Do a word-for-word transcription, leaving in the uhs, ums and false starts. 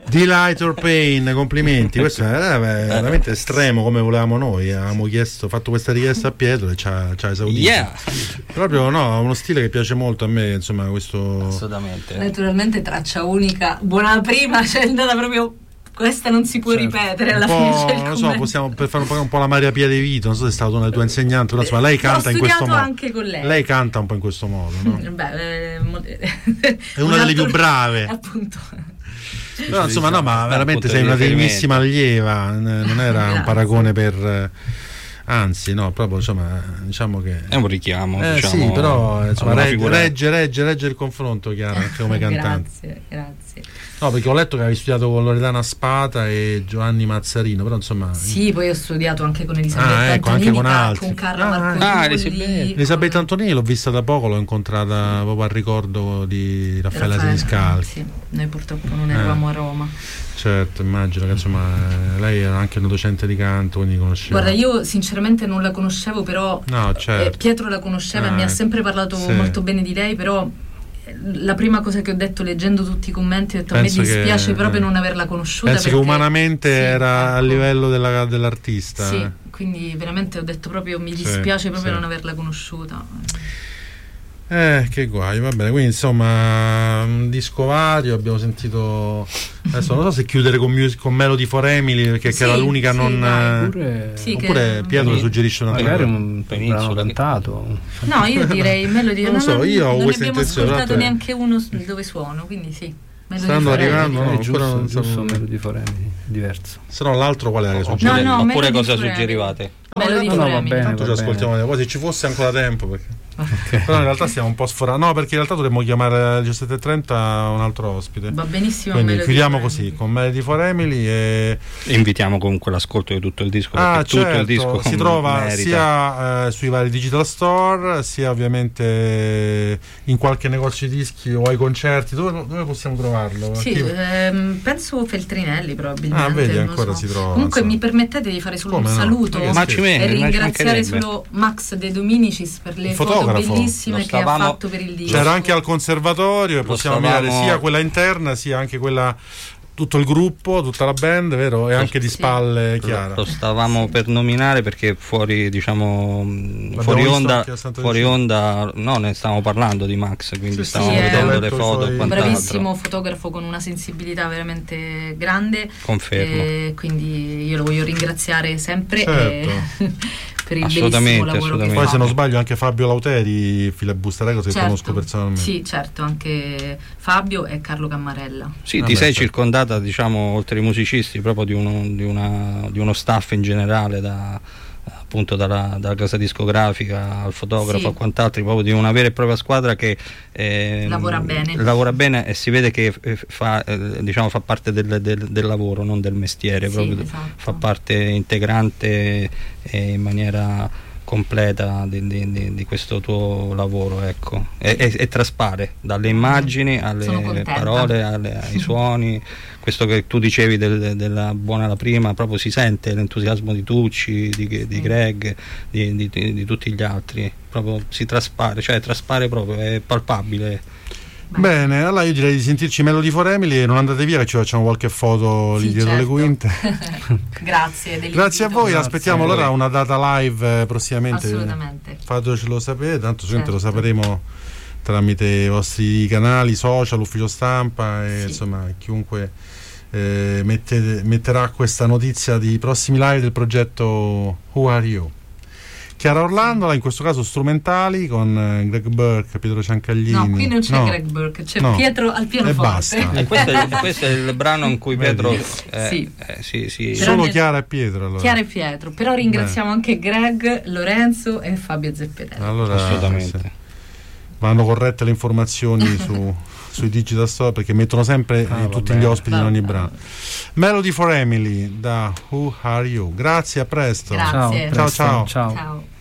Delight or Pain, complimenti. Questo è veramente estremo come volevamo noi. Avevamo chiesto, fatto questa richiesta a Pietro e ci ha, ci ha esaudito. Yeah. Proprio no, uno stile che piace molto a me, insomma, questo. Assolutamente. Naturalmente traccia unica, buona prima, c'è andata proprio. Questa non si può certo. ripetere alla un fine. Non so, possiamo per fare un po', un po' la Maria Pia De Vito, non so se è stata una tua insegnante, però insomma lei canta in questo modo. Anche con lei. Lei canta un po' in questo modo, no? Beh, eh, è una delle più brave. Appunto. Però insomma no, ma veramente sei una degnissima allieva, non era un paragone per. Anzi, no, proprio insomma, diciamo che è un richiamo. Eh, diciamo, sì, però insomma, regge, figura... regge, regge, regge il confronto, Chiara, anche come cantante. Grazie, grazie. No, perché ho letto che avevi studiato con Loredana Spata e Giovanni Mazzarino, però insomma. Sì, poi ho studiato anche con Elisabetta ah, ecco, Antonini, anche con altri. con Carla ah, Marcolini. Ah, Elisabetta. Elisabetta Antonini l'ho vista da poco, l'ho incontrata proprio al ricordo di Raffaella Siniscalchi. Sì, noi purtroppo non eravamo eh. a Roma. Certo, immagino che insomma lei era anche una docente di canto, quindi conosceva. Guarda, io sinceramente non la conoscevo, però no, certo. eh, Pietro la conosceva ah, e mi ha sempre parlato sì. molto bene di lei, però la prima cosa che ho detto leggendo tutti i commenti ho detto penso a me dispiace che, proprio non averla conosciuta. Penso perché, che umanamente sì, era ecco. a livello della, dell'artista. Sì, eh. quindi veramente ho detto proprio mi dispiace sì, proprio sì. non averla conosciuta. Eh, che guai, va bene. Quindi insomma, un disco vario, abbiamo sentito. Adesso non so se chiudere con, music, con Melody for Emily, perché sì, che era l'unica sì, non. Dai, oppure sì, oppure Pietro sì, suggerisce una magari un brano cantato. No, io direi Melody. Non lo so, io ho non questa abbiamo intenzione. ascoltato neanche uno dove suono, quindi sì. Stanno arrivando, no, giusto, non giusto Melody for Emily, diverso. Se no l'altro qual era che suggerivate? No, no, oppure cosa suggerivate? Melody no, for no, va Emily. bene, tanto ci ascoltiamo poi se ci fosse ancora tempo perché okay. Però in realtà stiamo un po' sforando. No, perché in realtà dovremmo chiamare alle diciassette e trenta un altro ospite. Va benissimo. Quindi Melody chiudiamo così con Melody for Emily e invitiamo comunque l'ascolto di tutto il disco. Ah, perché certo, tutto il disco si trova merita. sia eh, sui vari digital store, sia ovviamente in qualche negozio di dischi o ai concerti. Dove, dove possiamo trovarlo? Sì, ehm, penso Feltrinelli probabilmente. Ah, vedi, ancora so. si trova. Comunque insomma. Mi permettete di fare solo Come un no? saluto ma ci viene, e ringraziare solo Max De Dominicis per le foto bellissime che ha fatto per il disco. C'era anche al conservatorio e possiamo stavamo... mirare sia quella interna sia anche quella, tutto il gruppo, tutta la band, vero? E anche di spalle sì. Chiara. Lo stavamo sì. per nominare perché fuori, diciamo, L'abbiamo fuori onda, fuori onda, no, ne stavamo parlando di Max, quindi sì, stavamo sì, vedendo le foto. Un bravissimo fotografo con una sensibilità veramente grande. Confermo. E quindi io lo voglio ringraziare sempre. Certo. E per il bellissimo lavoro che poi fa. Se non sbaglio anche Fabio Lauteri, Filabusta Records, che certo. conosco personalmente. Sì, certo, anche Fabio e Carlo Cammarella. Sì, ah ti beh, sei certo. circondata, diciamo, oltre ai musicisti, proprio di uno, di una, di uno staff in generale, da, appunto dalla, dalla casa discografica al fotografo sì. a quant'altro, proprio di una vera e propria squadra che eh, lavora bene lavora bene e si vede che fa, eh, diciamo, fa parte del, del, del lavoro, non del mestiere, sì, proprio esatto. fa parte integrante e in maniera completa di, di, di questo tuo lavoro, ecco, e, e, e traspare dalle immagini alle parole, alle, ai suoni. Questo che tu dicevi del, della buona la prima, proprio si sente l'entusiasmo di Tucci, di, di Greg, di, di, di, di tutti gli altri, proprio si traspare, cioè traspare proprio, è palpabile. Bene, allora io direi di sentirci Melody for Emily e non andate via che ci facciamo qualche foto sì, lì dietro certo. le quinte. Grazie Grazie a voi, Grazie aspettiamo allora una data live eh, prossimamente. Assolutamente. Fatecelo sapere, tanto certo. lo sapremo tramite i vostri canali social, ufficio stampa e sì. insomma chiunque eh, mette, metterà questa notizia di prossimi live del progetto Who Are You. Chiara Orlando, in questo caso strumentali con Greg Burke, Pietro Ciancaglini. No, qui non c'è no. Greg Burke, c'è no. Pietro al pianoforte. E questo, è, questo è il brano in cui Pietro eh, sì. Eh, sì, sì. Solo Chiara e Pietro allora. Chiara e Pietro, però ringraziamo Beh. anche Greg, Lorenzo e Fabio Zeppetelli. Allora, assolutamente. Sì. Vanno corrette le informazioni su sui digital store perché mettono sempre ah, tutti gli ospiti in ogni brano. Melody for Emily da Who Are You. Grazie, a presto. Grazie. Ciao, ciao. ciao. ciao.